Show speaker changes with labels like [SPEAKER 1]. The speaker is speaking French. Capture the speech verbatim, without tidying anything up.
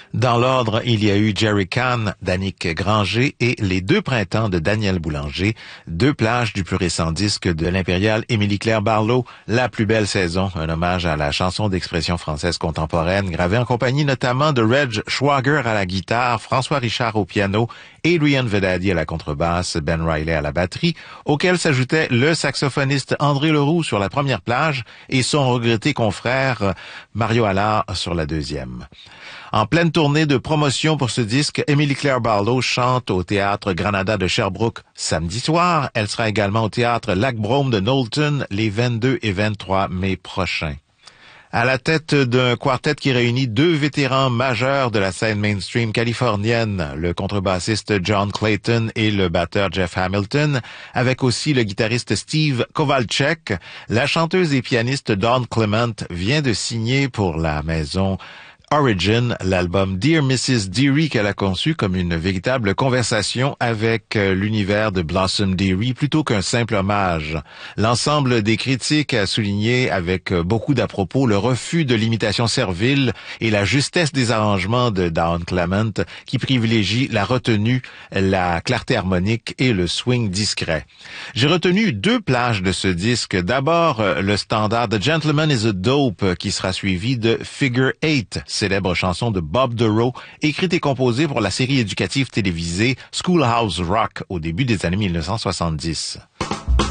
[SPEAKER 1] Dans l'ordre, il y a eu Jerry Can d'Annick Granger et Les deux printemps de Daniel Boulanger, deux plages du plus récent disque de l'impériale Émilie-Claire Barlow, La plus belle saison, un hommage à la chanson d'expression française contemporaine, gravée en compagnie notamment de Reg Schwager à la guitare, François Richard au piano, Adrian Vedadi à la contrebasse, Ben Riley à la batterie, auquel s'ajoutait le saxophoniste André Leroux sur la première plage et son regretté confrère Mario Allard sur la deuxième. En pleine tournée de promotion pour ce disque, Émilie-Claire Barlow chante au Théâtre Granada de Sherbrooke samedi soir. Elle sera également au Théâtre Lac-Brome de Knowlton les vingt-deux et vingt-trois mai prochains. À la tête d'un quartet qui réunit deux vétérans majeurs de la scène mainstream californienne, le contrebassiste John Clayton et le batteur Jeff Hamilton, avec aussi le guitariste Steve Kovalchek, la chanteuse et pianiste Dawn Clement vient de signer pour la maison Origin, l'album Dear missus Dearie qu'elle a conçu comme une véritable conversation avec l'univers de Blossom Dearie plutôt qu'un simple hommage. L'ensemble des critiques a souligné avec beaucoup d'à-propos le refus de l'imitation servile et la justesse des arrangements de Dawn Clement qui privilégient la retenue, la clarté harmonique et le swing discret. J'ai retenu deux plages de ce disque. D'abord, le standard The Gentleman is a Dope qui sera suivi de Figure Eight, célèbre chanson de Bob Dorough, écrite et composée pour la série éducative télévisée Schoolhouse Rock au début des années mille neuf cent soixante-dix.